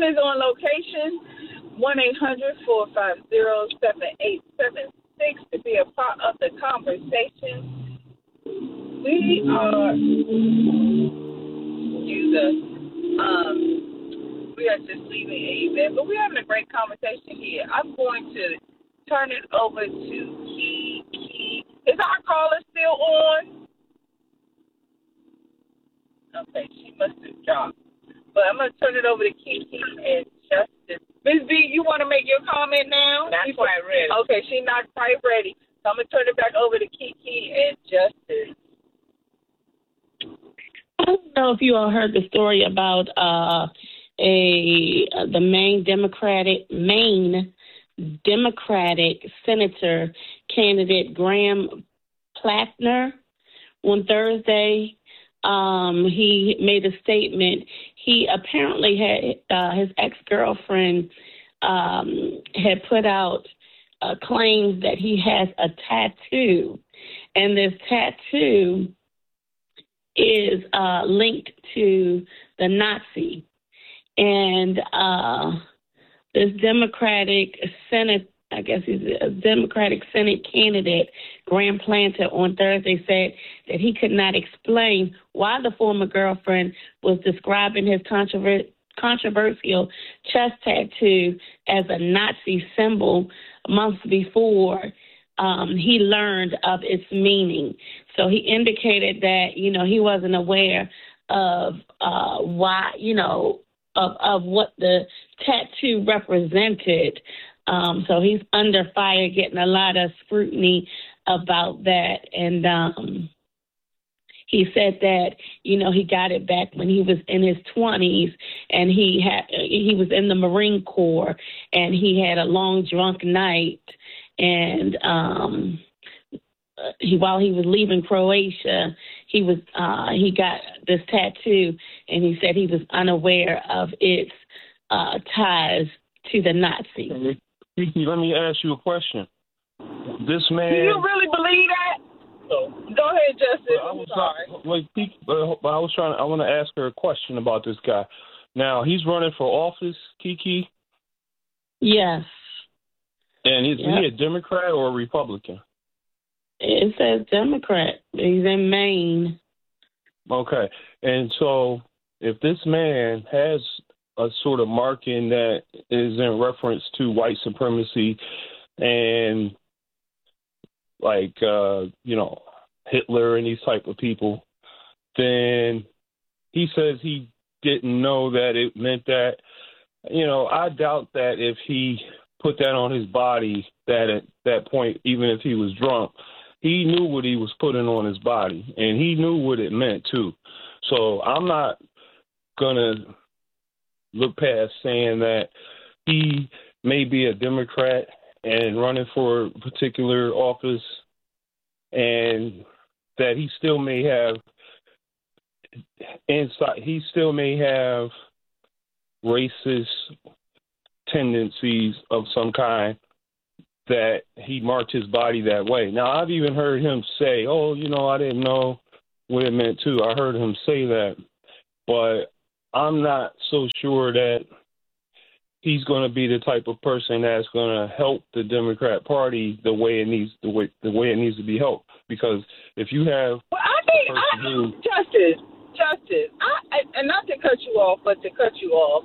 is on location. 1-800-450-7876 to be a part of the conversation. We are we are just leaving an event, but we're having a great conversation here. I'm going to turn it over to Kiki. Is our caller still on? Okay, she must have dropped. But I'm going to turn it over to Kiki and Justice. Ms. B, you want to make your comment now? Not quite ready. Okay, she's not quite ready. So I'm going to turn it back over to Kiki and Justice. I don't know if you all heard the story about the Maine Democratic Senator candidate Graham Plattner. On Thursday, he made a statement. He apparently had his ex-girlfriend had put out claims that he has a tattoo, and this tattoo is linked to the Nazi. And this Democratic Senate, I guess he's a Democratic Senate candidate, Graham Planter, on Thursday said that he could not explain why the former girlfriend was describing his controversial chest tattoo as a Nazi symbol months before he learned of its meaning. So he indicated that, he wasn't aware of why, of what the tattoo represented. So he's under fire, getting a lot of scrutiny about that. And he said that, he got it back when he was in his 20s, and he was in the Marine Corps, and he had a long drunk night. And while he was leaving Croatia, he got this tattoo, and he said he was unaware of its ties to the Nazis. Let me ask you a question. This man. Do you really believe that? No. Go ahead, Justice. I want to ask her a question about this guy. Now, he's running for office, Kiki? Yes. And is he a Democrat or a Republican? It says Democrat. He's in Maine. Okay. And so if this man has a sort of marking that is in reference to white supremacy and Hitler and these type of people, then he says he didn't know that it meant that. I doubt that if he put that on his body, that at that point, even if he was drunk, he knew what he was putting on his body, and he knew what it meant too. So I'm not gonna look past saying that he may be a Democrat and running for a particular office, and that he still may have racist tendencies of some kind, that he marked his body that way. Now, I've even heard him say, I didn't know what it meant too. I heard him say that, but I'm not so sure that he's going to be the type of person that's going to help the Democrat Party the way it needs to be helped. Because if you have Justice, and not to cut you off, but to cut you off.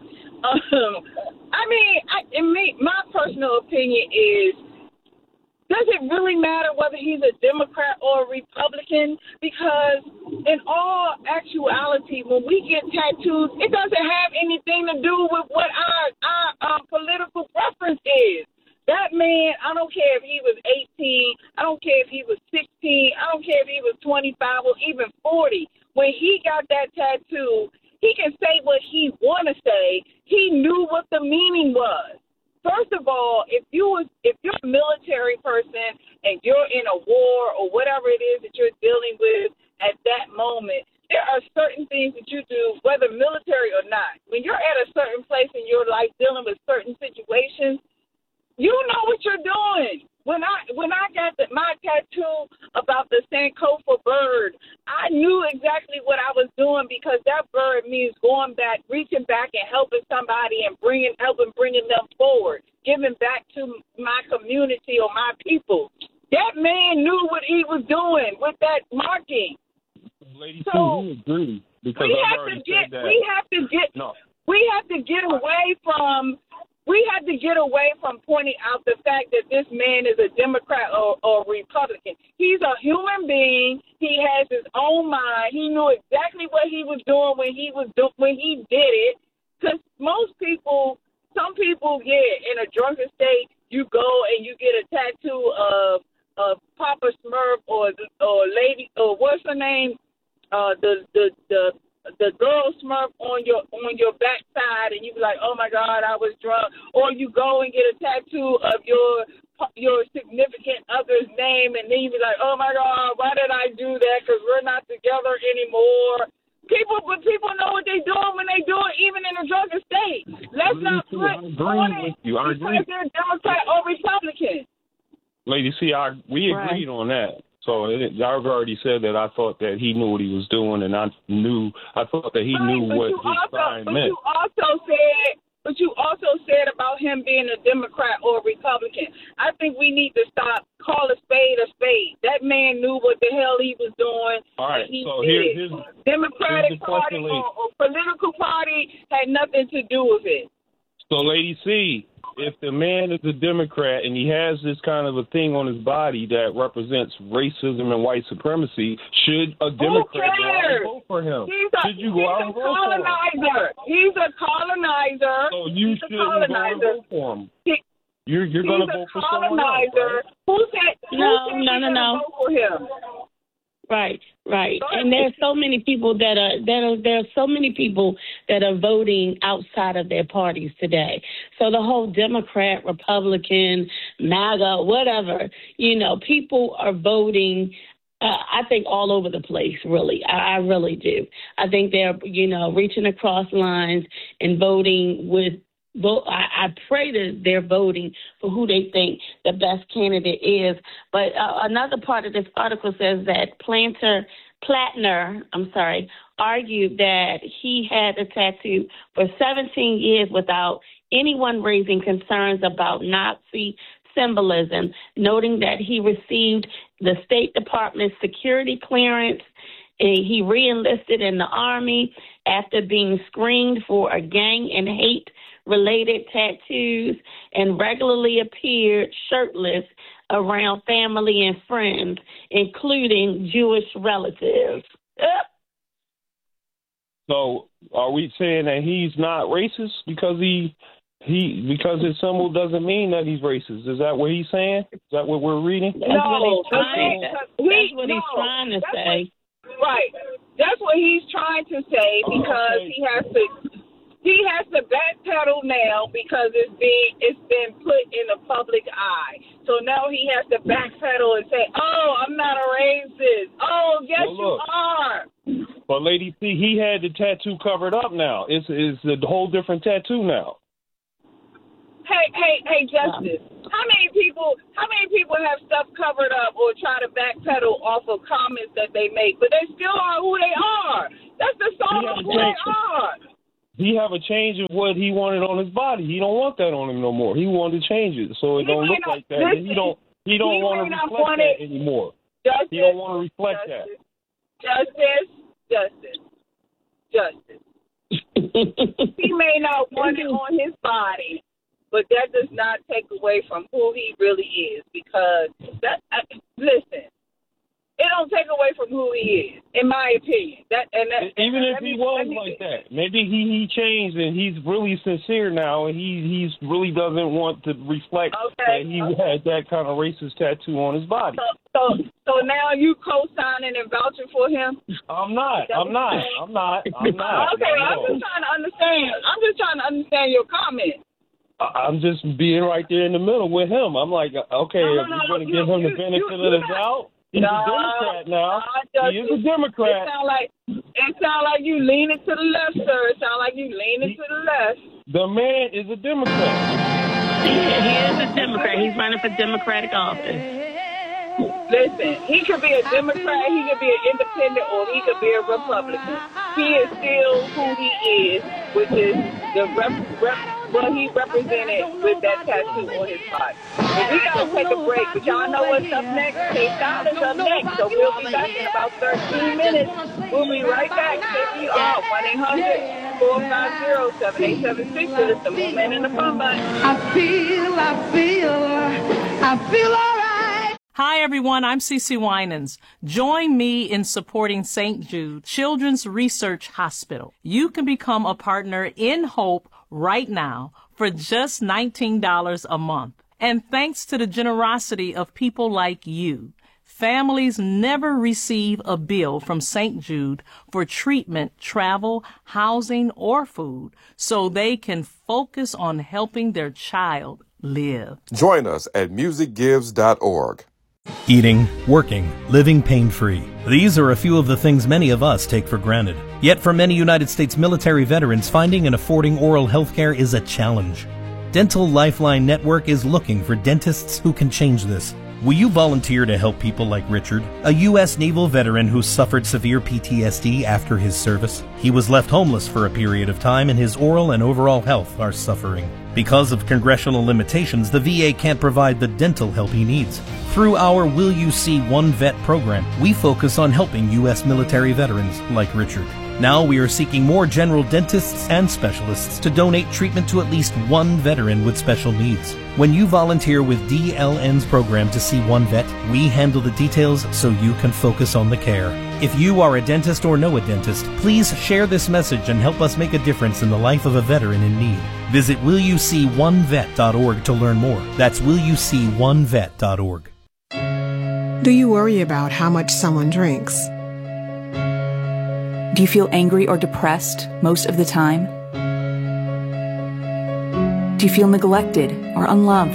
My personal opinion is, does it really matter whether he's a Democrat or a Republican? Because in all actuality, when we get tattoos, it doesn't have anything to do with what our political preference is. That man, I don't care if he was 18, I don't care if he was 16, I don't care if he was 25 or even 40. When he got that tattoo, he can say what he want to say. He knew what the meaning was. First of all, if you're a military person and you're in a war or whatever it is that you're dealing with at that moment, there are certain things that you do, whether military or not. When you're at a certain place in your life dealing with certain situations, you know what you're doing. When I got my tattoo, know about the Sankofa bird, I knew exactly what I was doing because that bird means going back, reaching back and helping somebody and helping bringing them forward, giving back to my community or my people. That man knew what he was doing with that marking. Lady so we agree because I've already said that. We have to get away from pointing out the fact that this man is a Democrat or Republican. He's a human being. He has his own mind. He knew exactly what he was doing when he did it. Because some people, in a drunken state, you go and you get a tattoo of Papa Smurf or Lady or what's her name, the girl Smurf on your backside, and you be like, oh my God, I was drunk. Or you go and get a tattoo of your significant other's name, and then you be like, oh my God, why did I do that? Because we're not together anymore. People know what they're doing when they do it, even in a drunken state. Let's not put on it because they're Democrat or Republican. Lady, we agreed on that. So I've already said that I thought that he knew what he was doing, and I thought that he knew what his sign meant. But you also said about him being a Democrat or a Republican. I think we need to stop, call a spade a spade. That man knew what the hell he was doing. All right, so here's Democratic Party or political party had nothing to do with it. So, Lady C, if the man is a Democrat and he has this kind of a thing on his body that represents racism and white supremacy, should a Democrat go out and vote for him? Should you go out and vote for him? He's a colonizer. So you shouldn't go and vote for him. You're going to vote for someone else, right? Who said No. Vote for him? Right. And there's so many people there are so many people that are voting outside of their parties today. So the whole Democrat, Republican, MAGA, whatever, people are voting, I think all over the place, really. I really do. I think they're, reaching across lines and voting with I pray that they're voting for who they think the best candidate is. But another part of this article says that Plattner, argued that he had a tattoo for 17 years without anyone raising concerns about Nazi symbolism, noting that he received the State Department's security clearance. He re-enlisted in the Army after being screened for a gang and hate-related tattoos and regularly appeared shirtless around family and friends, including Jewish relatives. So are we saying that he's not racist because because his symbol doesn't mean that he's racist? Is that what he's saying? Is that what we're reading? That's what he's trying to say. Right. That's what he's trying to say because he has to backpedal now because it's been put in the public eye. So now he has to backpedal and say, "Oh, I'm not a racist." Oh, yes, you are. But Lady C, he had the tattoo covered up now. It's a whole different tattoo now. Hey, Justice. How many people have stuff covered up or try to backpedal off of comments that they make, but they still are who they are? That's the song of who they are. He have a change of what he wanted on his body. He don't want that on him no more. He wanted to change it so it don't look like that. And he don't want to reflect that anymore. He don't want to reflect that. Justice. He may not want it on his body, but that does not take away from who he really is. Because listen, it don't take away from who he is, in my opinion. Even if he was like that, maybe he changed and he's really sincere now, and he really doesn't want to reflect that he had that kind of racist tattoo on his body. So now you co-signing and vouching for him? I'm not. Okay, I'm just trying to understand your comment. I'm just being right there in the middle with him. I'm like, okay, if you're going to give him the benefit of the doubt, he's a Democrat now. He is a Democrat. It sounds like you leaning to the left, sir. It sounds like you leaning to the left. The man is a Democrat. He is a Democrat. He's running for Democratic office. Listen, he could be a Democrat, he could be an independent, or he could be a Republican. He is still who he is, which is the what he represented with that tattoo on his body. But we gotta take a break, but y'all know what's up next. K-Style is up next, so we'll be back in about 13 minutes. We'll be right back. Here we are, 1-800-450-7876. It's the Movement and the Fun Button. I feel all right. Hi, everyone. I'm Cece Winans. Join me in supporting St. Jude Children's Research Hospital. You can become a partner in Hope right now for just $19 a month. And thanks to the generosity of people like you, families never receive a bill from St. Jude for treatment, travel, housing, or food, so they can focus on helping their child live. Join us at musicgives.org. Eating, working, living pain-free. These are a few of the things many of us take for granted. Yet for many United States military veterans, finding and affording oral health care is a challenge. Dental Lifeline Network is looking for dentists who can change this. Will you volunteer to help people like Richard, a U.S. Naval veteran who suffered severe PTSD after his service? He was left homeless for a period of time, and his oral and overall health are suffering. Because of congressional limitations, the VA can't provide the dental help he needs. Through our Will You See One Vet program, we focus on helping U.S. military veterans like Richard. Now we are seeking more general dentists and specialists to donate treatment to at least one veteran with special needs. When you volunteer with DLN's program to see one vet, we handle the details so you can focus on the care. If you are a dentist or know a dentist, please share this message and help us make a difference in the life of a veteran in need. Visit willyouseeonevet.org to learn more. That's willyouseeonevet.org. Do you worry about how much someone drinks? Do you feel angry or depressed most of the time? Do you feel neglected or unloved?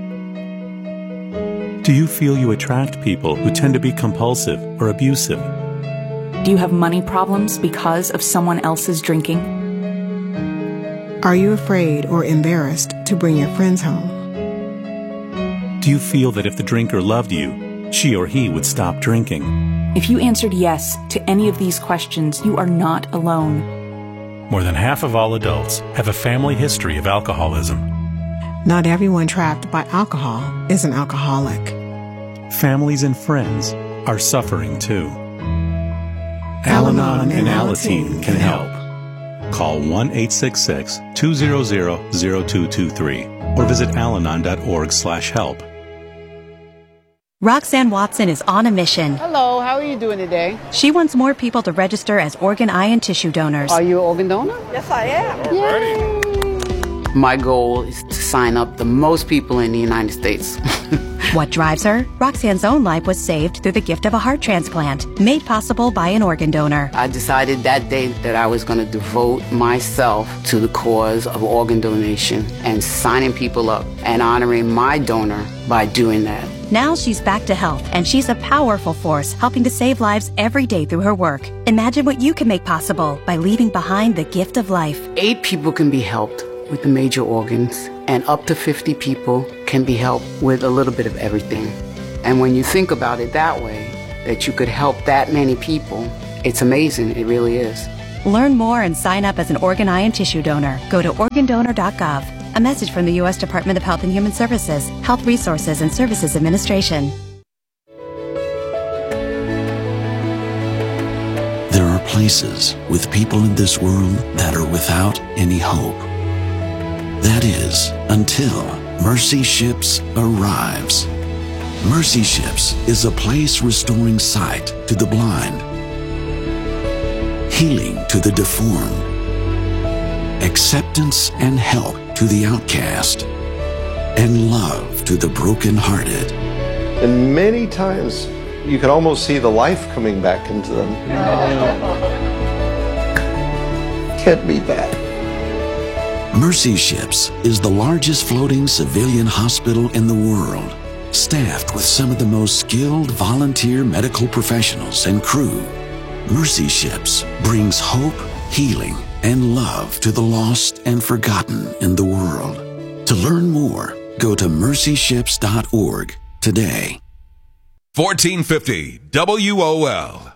Do you feel you attract people who tend to be compulsive or abusive? Do you have money problems because of someone else's drinking? Are you afraid or embarrassed to bring your friends home? Do you feel that if the drinker loved you, she or he would stop drinking? If you answered yes to any of these questions, you are not alone. More than half of all adults have a family history of alcoholism. Not everyone trapped by alcohol is an alcoholic. Families and friends are suffering too. Al-Anon and Alateen can help. Call 1-866-200-0223 or visit alanon.org/help. Roxanne Watson is on a mission. Hello, how are you doing today? She wants more people to register as organ, eye, and tissue donors. Are you an organ donor? Yes, I am. Yay. My goal is to sign up the most people in the United States. What drives her? Roxanne's own life was saved through the gift of a heart transplant, made possible by an organ donor. I decided that day that I was going to devote myself to the cause of organ donation and signing people up and honoring my donor by doing that. Now she's back to health, and she's a powerful force helping to save lives every day through her work. Imagine what you can make possible by leaving behind the gift of life. 8 people can be helped with the major organs, and up to 50 people can be helped with a little bit of everything. And when you think about it that way, that you could help that many people, it's amazing. It really is. Learn more and sign up as an organ, eye, and tissue donor. Go to organdonor.gov. A message from the U.S. Department of Health and Human Services, Health Resources and Services Administration. There are places with people in this world that are without any hope. That is, until Mercy Ships arrives. Mercy Ships is a place restoring sight to the blind, healing to the deformed, acceptance and help to the outcast, and love to the brokenhearted. And many times you can almost see the life coming back into them. Can't beat that. Mercy Ships is the largest floating civilian hospital in the world, staffed with some of the most skilled volunteer medical professionals and crew. Mercy Ships brings hope, healing, and love to the lost and forgotten in the world. To learn more, go to mercyships.org today. 1450 WOL.